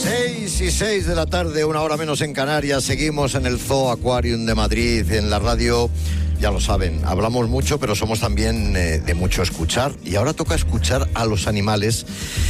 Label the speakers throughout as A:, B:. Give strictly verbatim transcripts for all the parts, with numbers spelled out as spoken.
A: seis y seis de la tarde, una hora menos en Canarias. Seguimos en el Zoo Aquarium de Madrid, en la radio. Ya lo saben, hablamos mucho, pero somos también eh, de mucho escuchar. Y ahora toca escuchar a los animales.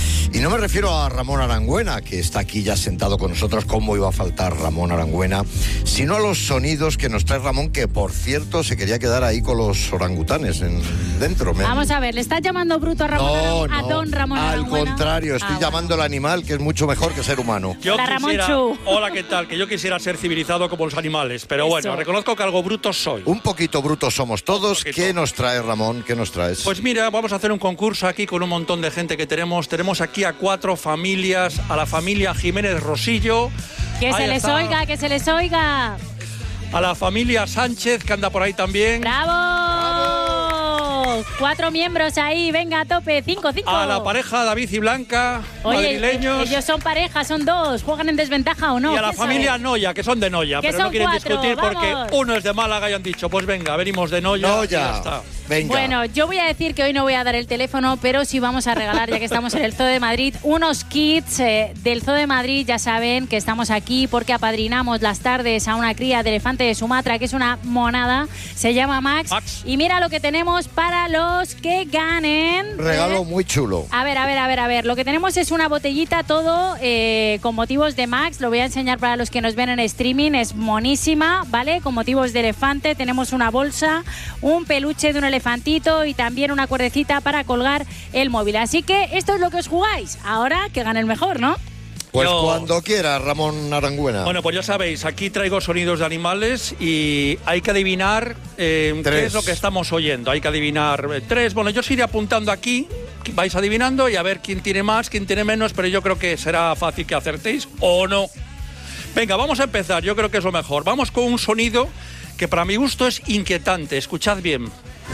A: Y no me refiero a Ramón Arangüena, que está aquí ya sentado con nosotros. ¿Cómo iba a faltar Ramón Arangüena? Sino a los sonidos que nos trae Ramón, que por cierto se quería quedar ahí con los orangutanes en, dentro. Me...
B: Vamos a ver, ¿le estás llamando bruto a Ramón
A: no,
B: Arang...
A: no,
B: a don Ramón
A: al
B: Arangüena?
A: contrario, estoy
B: ah,
A: llamando
B: bueno.
A: al animal, que es mucho mejor que ser humano.
C: Yo
B: Hola,
C: quisiera,
B: Ramonchu.
C: hola, ¿qué tal? Que yo quisiera ser civilizado como los animales, pero
B: Eso.
C: bueno, reconozco que algo bruto soy.
A: Un poquito brutos somos todos. ¿Qué nos trae, Ramón? ¿Qué nos traes?
C: Pues mira, vamos a hacer un concurso aquí con un montón de gente que tenemos. Tenemos aquí a cuatro familias, a la familia Jiménez Rosillo.
B: Que
C: Ahí
B: se les
C: está.
B: oiga, que se les oiga.
C: A la familia Sánchez, que anda por ahí también.
B: ¡Bravo! ¡Bravo! Cuatro miembros ahí, venga, a tope, cinco, cinco.
C: A la pareja David y Blanca,
B: Oye,
C: madrileños.
B: ellos son pareja, son dos, ¿juegan en desventaja o no?
C: Y a la
B: ¿Qué
C: familia
B: sabe?
C: Noya, que son de Noya,
B: Que
C: pero no
B: son
C: quieren
B: cuatro,
C: discutir porque
B: vamos.
C: uno es de Málaga y han dicho, pues venga, venimos de Noya.
A: No,
C: y ya
A: ya.
C: está.
A: Venga.
B: Bueno, yo voy a decir que hoy no voy a dar el teléfono, pero sí vamos a regalar, ya que estamos en el Zoo de Madrid, unos kits eh, del Zoo de Madrid. Ya saben que estamos aquí porque apadrinamos las tardes a una cría de elefante de Sumatra, que es una monada, se llama Max.
C: Max.
B: Y mira lo que tenemos para los que ganen.
A: Regalo
B: ¿eh?
A: muy chulo.
B: A ver, a ver, a ver, a ver. Lo que tenemos es una botellita, todo eh, con motivos de Max. Lo voy a enseñar para los que nos ven en streaming. Es monísima, ¿vale? Con motivos de elefante. Tenemos una bolsa, un peluche de un elefantito y también una cuerdecita para colgar el móvil. Así que esto es lo que os jugáis. Ahora que gane el mejor, ¿no?
A: Pues
C: Yo-
A: cuando quiera, Ramón Arangüena.
C: Bueno, pues ya sabéis, aquí traigo sonidos de animales y hay que adivinar eh, qué
A: Tres.
C: es lo que estamos oyendo. Hay que adivinar eh, tres. Bueno, yo os iré apuntando aquí, vais adivinando y a ver quién tiene más, quién tiene menos, pero yo creo que será fácil que acertéis o no. Venga, vamos a empezar, yo creo que es lo mejor. Vamos con un sonido que para mi gusto es inquietante. Escuchad bien.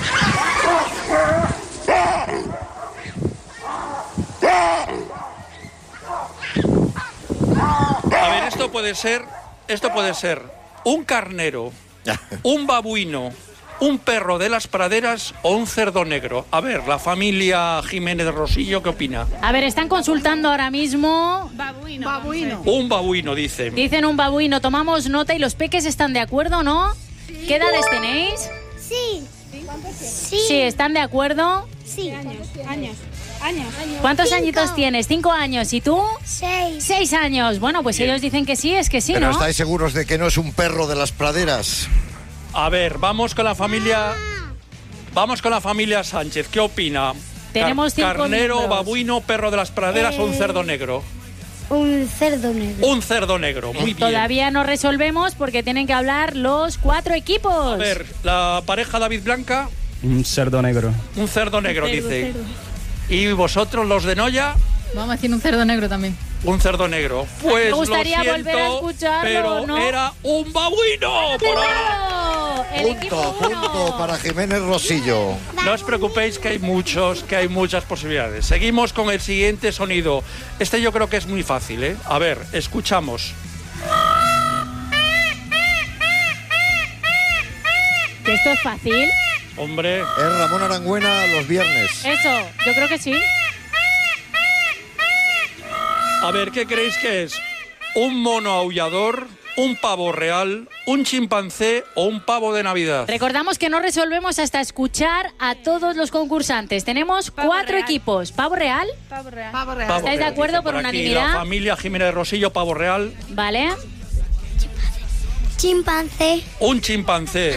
C: A ver, esto puede ser, esto puede ser un carnero, un babuino, un perro de las praderas o un cerdo negro. A ver, la familia Jiménez Rosillo, ¿qué opina?
B: A ver, están consultando ahora mismo.
D: Babuino. Babuino.
C: Un babuino, dice.
B: Dicen un babuino. Tomamos nota y los peques están de acuerdo, ¿no? ¿Qué edades tenéis?
E: Sí. Sí.
B: Sí, ¿están de acuerdo?
E: Sí.
D: Años. Años. Años.
B: ¿Cuántos
E: Cinco.
B: añitos tienes? ¿Cinco años? ¿Y tú?
E: Seis.
B: Seis años. Bueno, pues
C: Bien.
B: ellos dicen que sí, es que sí,
A: ¿Pero
B: ¿no?
A: estáis seguros de que no es un perro de las praderas?
C: A ver, vamos con la familia. Vamos con la familia Sánchez. ¿Qué opina?
B: Tenemos cinco
C: Carnero,
B: miembros.
C: babuino, perro de las praderas o un
E: Eh,
C: cerdo negro.
E: Un cerdo negro.
C: Un cerdo negro, muy bien.
B: Todavía no resolvemos porque tienen que hablar los cuatro equipos.
C: A ver, la pareja David Blanca,
F: Un cerdo negro.
C: un cerdo negro,
D: Cerdo,
C: dice.
D: cerdo.
C: Y vosotros, los de Noya,
D: Vamos haciendo un cerdo negro también.
C: un cerdo negro. Pues
B: Me gustaría
C: lo siento,
B: volver a escucharlo,
C: pero
B: ¿no?
C: era un babuino. Por ahora.
B: ¡Claro! El equipo
A: Punto,
B: uno.
A: punto para Jiménez Rosillo.
C: No os preocupéis que hay muchos, que hay muchas posibilidades. Seguimos con el siguiente sonido. Este yo creo que es muy fácil, ¿eh? A ver, escuchamos.
B: ¿Que esto es fácil?
C: Hombre,
A: Es Ramón Arangüena los viernes.
B: Eso, yo creo que sí.
C: a ver, ¿qué creéis que es? ¿Un mono aullador, un pavo real, un chimpancé o un pavo de Navidad?
B: Recordamos que no resolvemos hasta escuchar a todos los concursantes. Tenemos
D: Pavo
B: cuatro
D: real.
B: equipos. ¿Pavo real?
D: Pavo real.
C: Pavo
B: ¿Estáis de
C: real,
B: acuerdo
C: dice
B: por
C: aquí
B: unanimidad?
C: La familia Jiménez Rosillo, pavo real,
B: ¿Vale?
E: Chimpancé.
C: un chimpancé.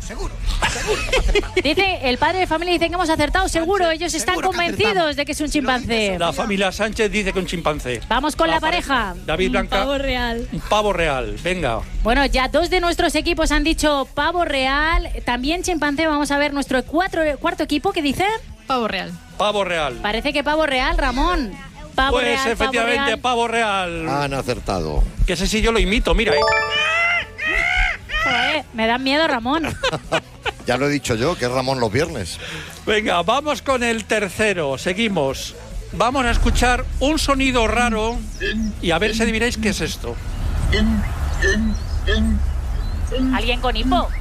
B: Dice, el padre de familia dice que hemos acertado, seguro. Ellos están convencidos de que es un chimpancé.
C: La familia Sánchez dice que un chimpancé.
B: Vamos con la pareja.
C: David Blanca,
D: Pavo real.
C: un pavo real. Venga.
B: Bueno, ya dos de nuestros equipos han dicho pavo real, también chimpancé. Vamos a ver nuestro cuatro, cuarto equipo que dice.
D: Pavo real.
C: Pavo real.
B: Parece que pavo real, Ramón. Pavo
C: Pues
B: real,
C: efectivamente,
B: pavo real.
C: pavo real.
A: Han acertado.
C: Que ese sí yo lo imito, mira, ¿eh?
B: Joder, me da miedo, Ramón.
A: Ya lo he dicho yo, que es Ramón los viernes.
C: Venga, vamos con el tercero. Seguimos. Vamos a escuchar un sonido raro y a ver si adivináis qué es esto.
B: ¿Alguien con hipo?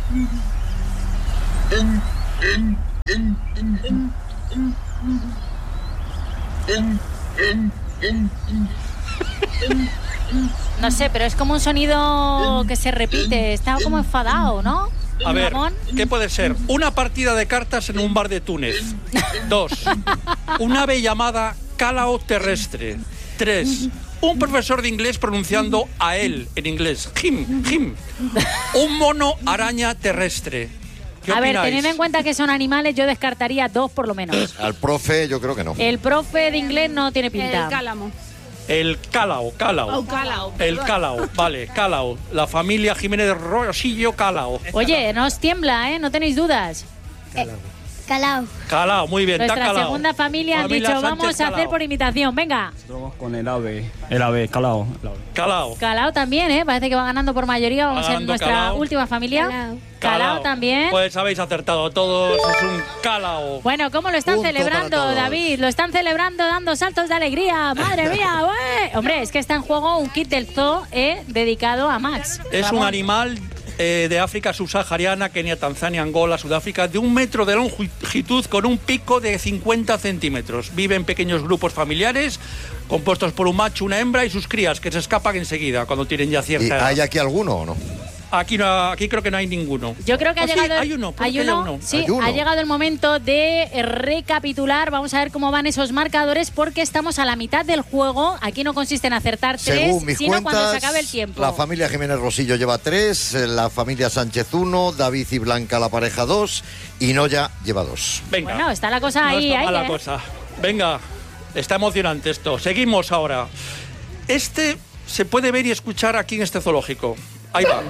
B: No sé, pero es como un sonido que se repite. Está como enfadado, ¿no?
C: A ver,
B: Ramón.
C: ¿qué puede ser? Una partida de cartas en un bar de Túnez. Dos, un ave llamada calao terrestre. Tres, un profesor de inglés pronunciando a él en inglés. Him, him. Un mono araña terrestre. ¿Qué
B: A ver,
C: opináis?
B: teniendo en cuenta que son animales, yo descartaría dos por lo menos.
A: Al profe yo creo que no.
B: El profe de inglés no tiene pinta.
D: El cálamo.
C: El calao, calao.
D: Oh, calao,
C: El
D: perdón.
C: calao, vale, calao. La familia Jiménez Rosillo Calao.
B: Oye, no os tiembla, ¿eh? No tenéis dudas.
E: Calao.
C: Calao, muy bien, está
B: Nuestra
C: calao.
B: segunda familia han
C: Familia
B: dicho,
C: Sánchez
B: vamos a hacer
C: Calao.
B: por imitación. Venga.
F: Vamos con el ave. El ave, calao. El ave.
C: Calao.
B: Calao también, ¿eh? Parece que va ganando por mayoría. Vamos en
C: ganando
B: nuestra
C: Calao.
B: última familia.
E: Calao.
B: Calao también.
C: Pues habéis acertado todos, es un calao.
B: Bueno, ¿cómo lo están
A: Punto
B: celebrando,
A: para todos.
B: David? Lo están celebrando dando saltos de alegría. ¡Madre mía! ¡Ué! Hombre, es que está en juego un kit del zoo eh, dedicado a Max.
C: Es un
B: Ramón.
C: animal eh, de África subsahariana, Kenia, Tanzania, Angola, Sudáfrica, de un metro de longitud con un pico de cincuenta centímetros. Vive en pequeños grupos familiares compuestos por un macho, una hembra y sus crías, que se escapan enseguida cuando tienen ya
A: ¿Y
C: cierta edad.
A: hay aquí alguno o no?
C: Aquí, no, aquí creo que no hay ninguno.
B: Yo creo que ha
C: Oh, sí,
B: llegado.
C: hay uno, puede
B: hay
C: que haya
B: uno,
C: uno.
B: sí,
A: Hay uno.
B: ha llegado el momento de recapitular. Vamos a ver cómo van esos marcadores, porque estamos a la mitad del juego. Aquí no consiste en acertar tres,
A: Según mis
B: sino
A: cuentas,
B: cuando se acabe el tiempo.
A: la familia Jiménez Rosillo lleva tres, eh, la familia Sánchez uno, David y Blanca la pareja dos y Noya lleva dos.
C: Venga.
B: Bueno, está la cosa
C: No
B: ahí,
C: está
B: ahí,
C: mala
B: ¿eh?
C: cosa. Venga, está emocionante esto. Seguimos ahora. Este se puede ver y escuchar aquí en este zoológico. Ahí va.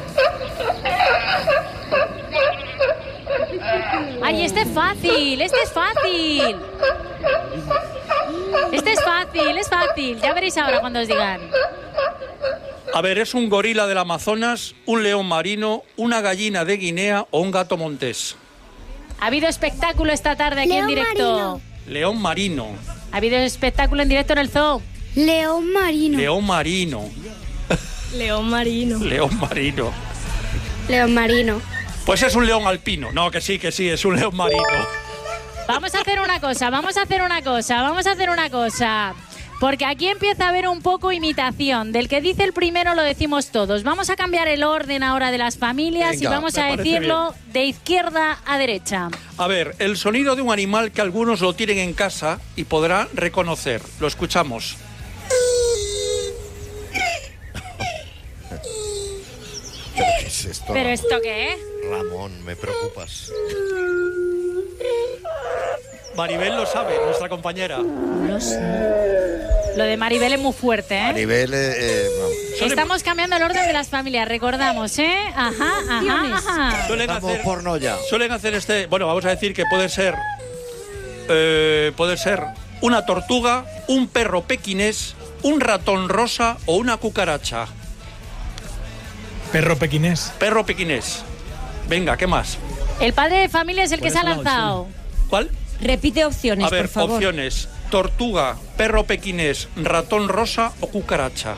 B: Ay, este es fácil, este es fácil. Este es fácil, es fácil. Ya veréis ahora cuando os digan.
C: A ver, es un gorila del Amazonas, un león marino, una gallina de Guinea o un gato montés.
B: Ha habido espectáculo esta tarde aquí
E: León
B: en directo.
E: marino.
C: León marino.
B: Ha habido espectáculo en directo en el zoo.
E: León marino.
C: León marino.
D: León marino.
C: León marino.
E: León marino.
C: Pues es un león alpino. No, que sí, que sí, es un león marino.
B: Vamos a hacer una cosa, vamos a hacer una cosa, vamos a hacer una cosa. Porque aquí empieza a haber un poco imitación. Del que dice el primero lo decimos todos. Vamos a cambiar el orden ahora de las familias
A: Venga,
B: y vamos
C: me
B: a
C: parece
B: decirlo de izquierda a derecha.
C: A ver, el sonido de un animal que algunos lo tienen en casa y podrán reconocer. Lo escuchamos.
A: ¿Pero qué es esto?
B: ¿Pero esto qué es?
A: Ramón, me preocupas.
C: Maribel lo sabe, nuestra compañera.
B: Lo de Maribel es muy fuerte,
A: A
B: ¿eh?
A: nivel... eh, eh, vamos.
B: Estamos cambiando el orden de las familias, recordamos, ¿eh? Ajá, ajá, ajá.
C: Suelen
A: Vamos
C: hacer,
A: por Noya.
C: suelen hacer este... Bueno, vamos a decir que puede ser... eh, puede ser una tortuga, un perro pequinés, un ratón rosa o una cucaracha.
G: Perro pequinés.
C: Perro pequinés. Venga, ¿qué más?
B: El padre de familia es el que
F: Por
B: se ha
F: ese lado,
B: lanzado.
C: ¿Cuál?
H: Repite opciones,
C: A ver,
H: por favor.
C: opciones. Tortuga, perro pequinés, ratón rosa o cucaracha.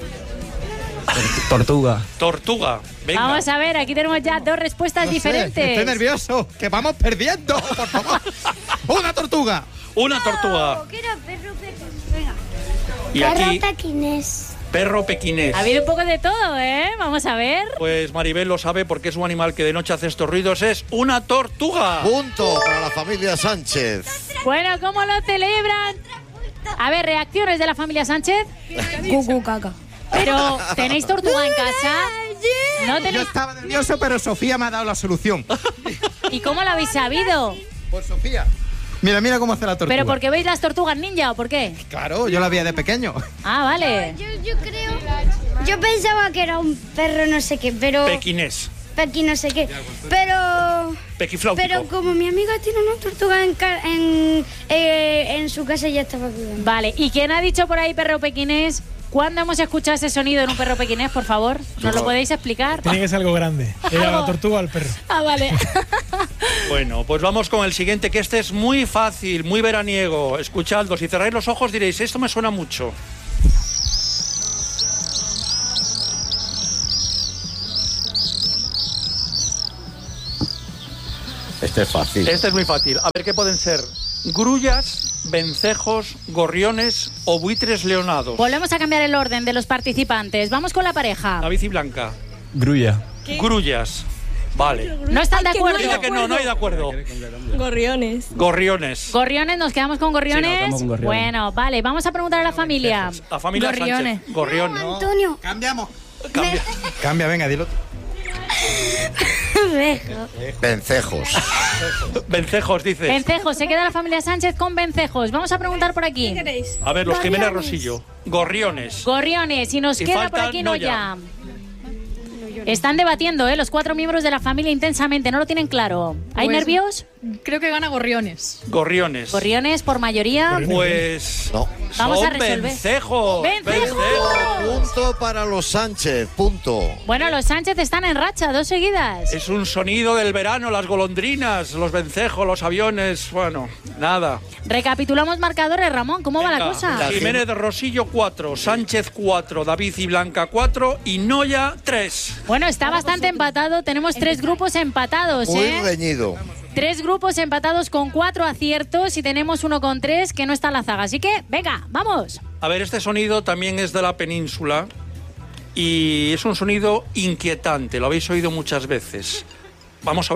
F: Tortuga.
C: Tortuga. Venga.
B: Vamos a ver, aquí tenemos ya dos respuestas diferentes.
G: Estoy nervioso, que vamos perdiendo, por favor. Una tortuga.
C: Una tortuga.
E: ¿Qué era perro pequinés?
C: Y
E: Perro
C: aquí,
E: pequinés.
C: perro pequinés.
B: Ha habido un poco de todo, ¿eh? Vamos a ver.
C: Pues Maribel lo sabe porque es un animal que de noche hace estos ruidos. Es una tortuga.
A: Punto para la familia Sánchez.
B: Bueno, ¿cómo lo celebran? A ver, reacciones de la familia Sánchez.
H: Cucu caca.
B: Pero, ¿tenéis tortuga en casa? ¿No
G: Yo
B: tenéis?
G: estaba nervioso, pero Sofía me ha dado la solución.
B: ¿Y cómo lo habéis sabido?
G: Por Sofía. Mira, mira cómo hace la tortuga.
B: ¿Pero porque veis las tortugas ninja o por qué?
G: Claro, yo la vi de pequeño.
B: Ah, vale.
E: Yo, yo creo. Yo pensaba que era un perro no sé qué, pero.
C: Pequinés.
E: Pequi no sé qué. Pero.
C: Pequifláutico.
E: Pero como mi amiga tiene una tortuga en, ca- en, eh, en su casa, ya estaba cuidando.
B: Vale, ¿y quién ha dicho por ahí perro pequinés? ¿Cuándo hemos escuchado ese sonido en un perro pequinés, por favor? ¿Nos lo podéis explicar?
G: Tiene que ser algo grande. Era la tortuga o el perro.
B: Ah, vale.
C: Bueno, pues vamos con el siguiente, que este es muy fácil, muy veraniego. Escuchadlo, si cerráis los ojos diréis, esto me suena mucho.
A: Este es fácil.
C: Este es muy fácil. A ver, ¿qué pueden ser? Grullas, vencejos, gorriones o buitres leonados.
B: Volvemos a cambiar el orden de los participantes. Vamos con la pareja.
C: David y Blanca.
F: Grulla.
C: Grullas. Vale.
B: ¿No están de
D: Ay, que no
B: acuerdo?
C: Dice que no, no hay de acuerdo.
D: Gorriones.
C: Gorriones.
B: Gorriones, ¿nos quedamos con gorriones?
F: Sí, nos quedamos con gorriones.
B: Bueno, vale, vamos a preguntar a la familia.
C: La familia
H: Gorriones.
C: Sánchez. Gorriones.
E: Antonio.
G: Cambiamos.
C: Cambia.
G: Cambia, venga, dilo.
A: Vencejos.
C: Vencejos, dices.
B: Vencejos, se queda la familia Sánchez con vencejos. Vamos a preguntar por aquí.
C: A ver, los Jiménez
E: Gorriones.
C: Rosillo. Gorriones.
B: Gorriones, y nos
C: Y
B: queda por
C: falta
B: aquí
C: Noya.
B: Noya. Están debatiendo, ¿eh? Los cuatro miembros de la familia intensamente, no lo tienen claro. ¿Hay
H: Pues-
B: nervios?
H: Creo que gana Gorriones.
C: Gorriones.
B: Gorriones por mayoría.
C: Pues.
A: No.
B: Vamos
C: son
B: a resolver.
C: Vencejos.
B: ¡Vencejos!
A: Punto para los Sánchez, punto.
B: Bueno, los Sánchez están en racha, dos seguidas.
C: Es un sonido del verano, las golondrinas, los vencejos, los aviones. Bueno, nada.
B: Recapitulamos marcadores, Ramón, ¿cómo va la
C: Venga,
B: cosa?
C: Jiménez Rosillo cuatro, Sánchez cuatro, David y Blanca cuatro y Noya tres.
B: Bueno, está bastante empatado, tenemos tres grupos empatados,
A: Muy
B: ¿eh?
A: reñido.
B: Tres grupos empatados con cuatro aciertos y tenemos uno con tres que no está en la zaga. Así que, venga, vamos.
C: A ver, este sonido también es de la península y es un sonido inquietante, lo habéis oído muchas veces. Vamos a ver.